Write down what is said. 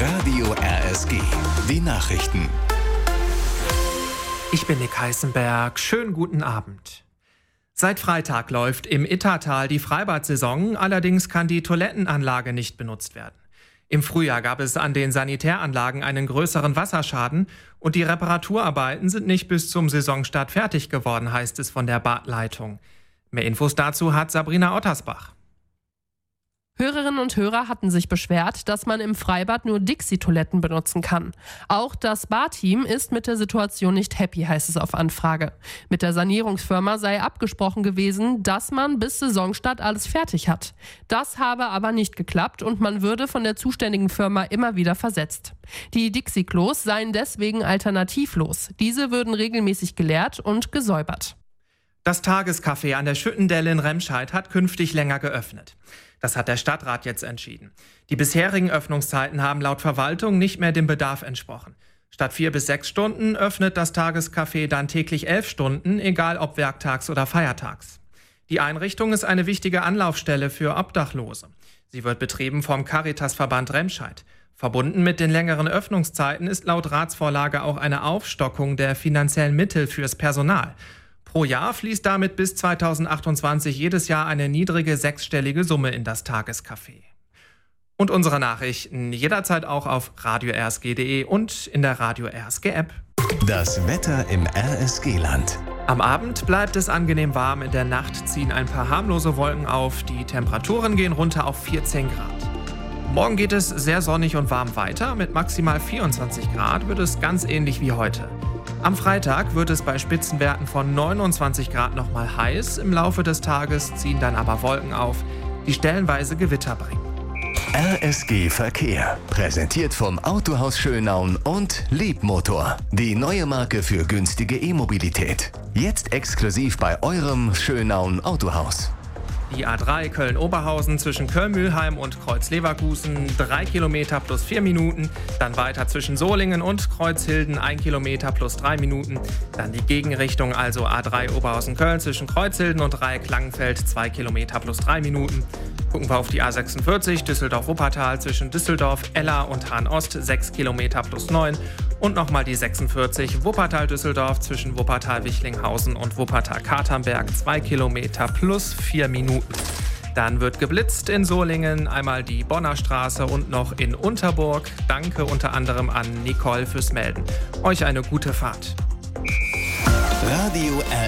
Radio RSG. Die Nachrichten. Ich bin Nick Heißenberg. Schönen guten Abend. Seit Freitag läuft im Ittertal die Freibad-Saison, allerdings kann die Toilettenanlage nicht benutzt werden. Im Frühjahr gab es an den Sanitäranlagen einen größeren Wasserschaden und die Reparaturarbeiten sind nicht bis zum Saisonstart fertig geworden, heißt es von der Badleitung. Mehr Infos dazu hat Sabrina Ottersbach. Hörerinnen und Hörer hatten sich beschwert, dass man im Freibad nur Dixie-Toiletten benutzen kann. Auch das Barteam ist mit der Situation nicht happy, heißt es auf Anfrage. Mit der Sanierungsfirma sei abgesprochen gewesen, dass man bis Saisonstart alles fertig hat. Das habe aber nicht geklappt und man würde von der zuständigen Firma immer wieder versetzt. Die Dixie-Klos seien deswegen alternativlos. Diese würden regelmäßig geleert und gesäubert. Das Tagescafé an der Schüttendelle in Remscheid hat künftig länger geöffnet. Das hat der Stadtrat jetzt entschieden. Die bisherigen Öffnungszeiten haben laut Verwaltung nicht mehr dem Bedarf entsprochen. Statt 4 bis 6 Stunden öffnet das Tagescafé dann täglich 11 Stunden, egal ob werktags oder feiertags. Die Einrichtung ist eine wichtige Anlaufstelle für Obdachlose. Sie wird betrieben vom Caritasverband Remscheid. Verbunden mit den längeren Öffnungszeiten ist laut Ratsvorlage auch eine Aufstockung der finanziellen Mittel fürs Personal. Pro Jahr fließt damit bis 2028 jedes Jahr eine niedrige sechsstellige Summe in das Tagescafé. Und unsere Nachrichten jederzeit auch auf radio-rsg.de und in der Radio RSG App. Das Wetter im RSG-Land. Am Abend bleibt es angenehm warm, in der Nacht ziehen ein paar harmlose Wolken auf, die Temperaturen gehen runter auf 14 Grad. Morgen geht es sehr sonnig und warm weiter, mit maximal 24 Grad wird es ganz ähnlich wie heute. Am Freitag wird es bei Spitzenwerten von 29 Grad nochmal heiß. Im Laufe des Tages ziehen dann aber Wolken auf, die stellenweise Gewitter bringen. RSG Verkehr. Präsentiert vom Autohaus Schönaun und Liebmotor. Die neue Marke für günstige E-Mobilität. Jetzt exklusiv bei eurem Schönaun Autohaus. Die A3 Köln-Oberhausen zwischen Köln-Mülheim und Kreuz-Leverkusen 3 Kilometer plus 4 Minuten. Dann weiter zwischen Solingen und Kreuzhilden 1 Kilometer plus 3 Minuten. Dann die Gegenrichtung, also A3 Oberhausen-Köln zwischen Kreuzhilden und Dreieck-Langenfeld 2 Kilometer plus 3 Minuten. Gucken wir auf die A46 Düsseldorf-Wuppertal zwischen Düsseldorf, Eller und Hahn-Ost 6 Kilometer plus 9. Und nochmal die 46 Wuppertal-Düsseldorf zwischen Wuppertal-Wichlinghausen und Wuppertal-Katernberg 2 Kilometer plus 4 Minuten. Dann wird geblitzt in Solingen, einmal die Bonner Straße und noch in Unterburg. Danke unter anderem an Nicole fürs Melden. Euch eine gute Fahrt. Radio